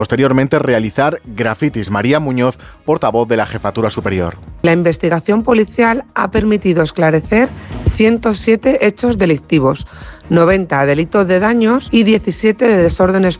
Posteriormente, realizar grafitis. María Muñoz, portavoz de la Jefatura Superior. La investigación policial ha permitido esclarecer 107 hechos delictivos, 90 delitos de daños y 17 de desórdenes